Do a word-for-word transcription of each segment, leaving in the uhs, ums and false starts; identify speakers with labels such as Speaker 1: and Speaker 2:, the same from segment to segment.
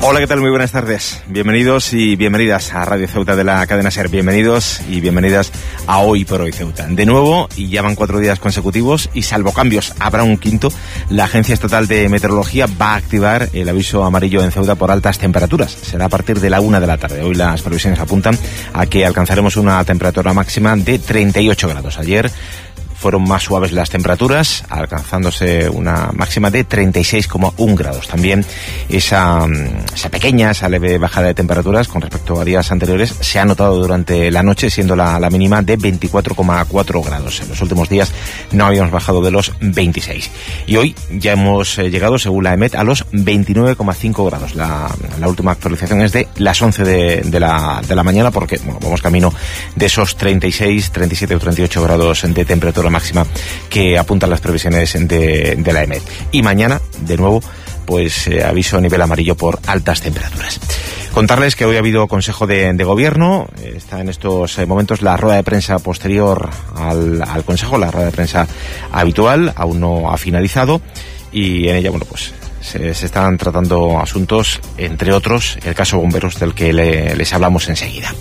Speaker 1: Hola, ¿qué tal? Muy buenas tardes. Bienvenidos y bienvenidas a Radio Ceuta de la cadena SER. Bienvenidos y bienvenidas a Hoy por Hoy Ceuta. De nuevo, y ya van cuatro días consecutivos, y salvo cambios, habrá un quinto, la Agencia Estatal de Meteorología va a activar el aviso amarillo en Ceuta por altas temperaturas. Será a partir de la una de la tarde. Hoy las previsiones apuntan a que alcanzaremos una temperatura máxima de treinta y ocho grados. Ayer fueron más suaves las temperaturas, alcanzándose una máxima de treinta y seis coma uno grados. También esa, esa pequeña, esa leve bajada de temperaturas con respecto a días anteriores se ha notado durante la noche, siendo la, la mínima de veinticuatro coma cuatro grados. En los últimos días no habíamos bajado de los veintiséis. Y hoy ya hemos llegado, según la EMET, a los veintinueve coma cinco grados. La, la última actualización es de las once de, de, la, de la mañana, porque bueno, vamos camino de esos treinta y seis, treinta y siete o treinta y ocho grados de temperatura máxima que apuntan las previsiones de, de la EMET. Y mañana, de nuevo, pues eh, aviso a nivel amarillo por altas temperaturas. Contarles que hoy ha habido Consejo de, de Gobierno. Está en estos eh, momentos la rueda de prensa posterior al, al Consejo, la rueda de prensa habitual, aún no ha finalizado, y en ella, bueno, pues se, se están tratando asuntos, entre otros, el caso Bomberos, del que le, les hablamos enseguida.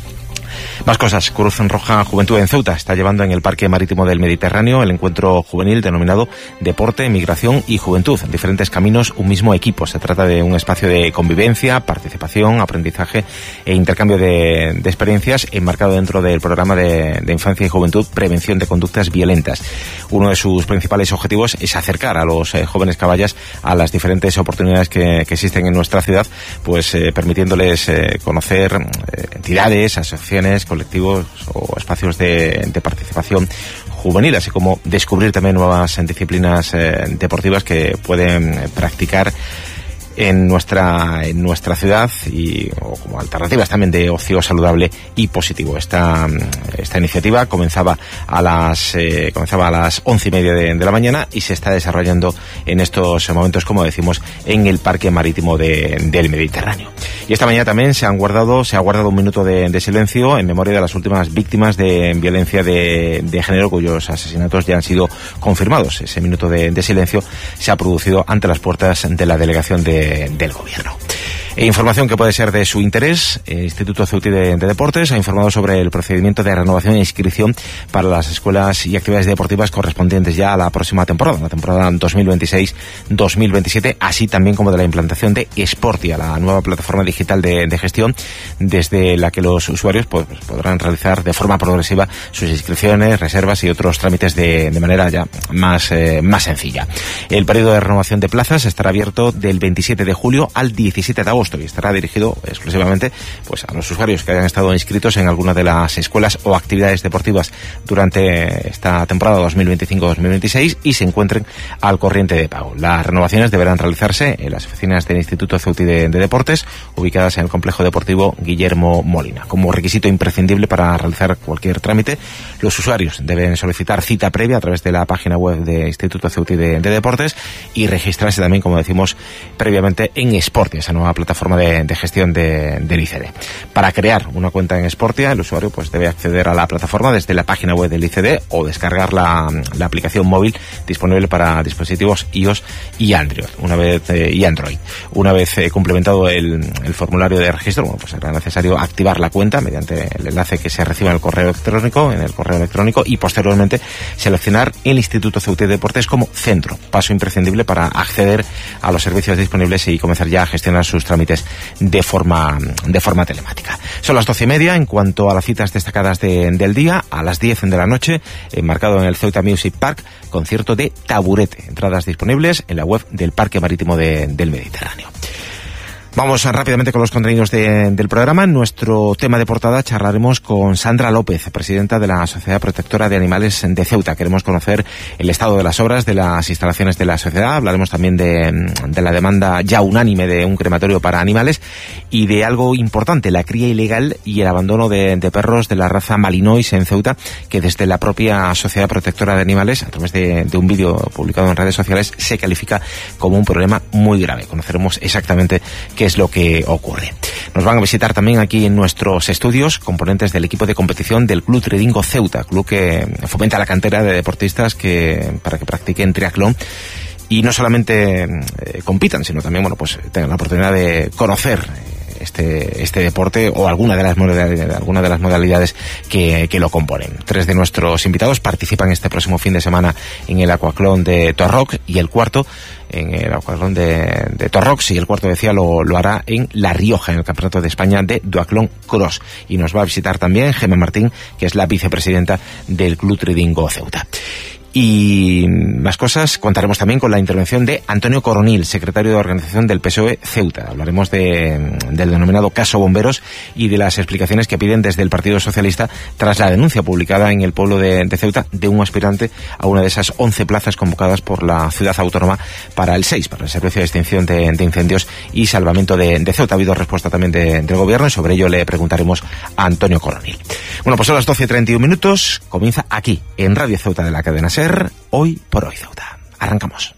Speaker 1: Más cosas. Cruz Roja Juventud en Ceuta está llevando en el Parque Marítimo del Mediterráneo el encuentro juvenil denominado Deporte, Migración y Juventud. Diferentes caminos, un mismo equipo. Se trata de un espacio de convivencia, participación, aprendizaje e intercambio de, de experiencias enmarcado dentro del programa de, de Infancia y Juventud Prevención de Conductas Violentas. Uno de sus principales objetivos es acercar a los eh, jóvenes caballas a las diferentes oportunidades que, que existen en nuestra ciudad, pues eh, permitiéndoles eh, conocer eh, entidades, asociaciones, colectivos o espacios de, de participación juvenil, así como descubrir también nuevas disciplinas eh, deportivas que pueden eh, practicar en nuestra en nuestra ciudad, y o como alternativas también de ocio saludable y positivo. Esta esta iniciativa comenzaba a las eh, comenzaba a las once y media de, de la mañana y se está desarrollando en estos momentos, como decimos, en el Parque Marítimo de, del Mediterráneo. Y esta mañana también se han guardado se ha guardado un minuto de, de silencio en memoria de las últimas víctimas de violencia de, de género, cuyos asesinatos ya han sido confirmados. Ese minuto de, de silencio se ha producido ante las puertas de la delegación de del Gobierno. E información que puede ser de su interés: el Instituto Ceutí de, de Deportes ha informado sobre el procedimiento de renovación e inscripción para las escuelas y actividades deportivas correspondientes ya a la próxima temporada, la temporada dos mil veintiséis dos mil veintisiete, así también como de la implantación de Sportia, la nueva plataforma digital de, de gestión, desde la que los usuarios pues, podrán realizar de forma progresiva sus inscripciones, reservas y otros trámites de, de manera ya más, eh, más sencilla. El periodo de renovación de plazas estará abierto del veintisiete de julio al diecisiete de agosto y estará dirigido exclusivamente pues a los usuarios que hayan estado inscritos en alguna de las escuelas o actividades deportivas durante esta temporada dos mil veinticinco dos mil veintiséis y se encuentren al corriente de pago. Las renovaciones deberán realizarse en las oficinas del Instituto Ceutí de, de Deportes, ubicadas en el complejo deportivo Guillermo Molina. Como requisito imprescindible para realizar cualquier trámite, los usuarios deben solicitar cita previa a través de la página web del Instituto Ceutí de, de Deportes y registrarse también, como decimos, previamente en Sportia, esa nueva plataforma de, de gestión de, del I C D. Para crear una cuenta en Sportia, el usuario pues debe acceder a la plataforma desde la página web del I C D o descargar la, la aplicación móvil disponible para dispositivos iOS y Android. Una vez eh, y Android. Una vez eh, complementado el, el formulario de registro, bueno, pues será necesario activar la cuenta mediante el enlace que se reciba en el correo electrónico, en el correo electrónico y posteriormente seleccionar el Instituto Ceutí de Deportes como centro, paso imprescindible para acceder a los servicios disponibles y comenzar ya a gestionar sus trámites de forma de forma telemática. Son las doce y media. En cuanto a las citas destacadas de, del día, a las diez de la noche, enmarcado en el Ceuta Music Park, concierto de Taburete. Entradas disponibles en la web del Parque Marítimo de, del Mediterráneo. Vamos rápidamente con los contenidos de, del programa. En nuestro tema de portada charlaremos con Sandra López, presidenta de la Sociedad Protectora de Animales de Ceuta. Queremos conocer el estado de las obras de las instalaciones de la sociedad. Hablaremos también de, de la demanda ya unánime de un crematorio para animales y de algo importante, la cría ilegal y el abandono de, de perros de la raza Malinois en Ceuta, que desde la propia Sociedad Protectora de Animales, a través de, de un vídeo publicado en redes sociales, se califica como un problema muy grave. Conoceremos exactamente qué es lo que ocurre. Nos van a visitar también aquí en nuestros estudios componentes del equipo de competición del Club Tridingo Ceuta, club que fomenta la cantera de deportistas que para que practiquen triatlón y no solamente eh, compitan, sino también, bueno, pues tengan la oportunidad de conocer este este deporte o alguna de las modalidades, alguna de las modalidades que, que lo componen. Tres de nuestros invitados participan este próximo fin de semana en el Aquaclón de Torrox, y el cuarto en el Aquaclón de, de Torrox, y el cuarto, decía, lo, lo hará en La Rioja, en el Campeonato de España de Duatlón Cross. Y nos va a visitar también Gemma Martín, que es la vicepresidenta del Club Tridingo Ceuta. Y más cosas, contaremos también con la intervención de Antonio Coronil, secretario de Organización del P S O E Ceuta. Hablaremos de, del denominado caso Bomberos y de las explicaciones que piden desde el Partido Socialista tras la denuncia publicada en El Pueblo de, de Ceuta de un aspirante a una de esas once plazas convocadas por la ciudad autónoma para el seis, para el Servicio de Extinción de, de Incendios y Salvamento de, de Ceuta. Ha habido respuesta también de, del Gobierno, y sobre ello le preguntaremos a Antonio Coronil. Bueno, pues son las doce y treinta y un minutos. Comienza aquí, en Radio Ceuta de la cadena SER, Hoy por Hoy Ceuta. Arrancamos.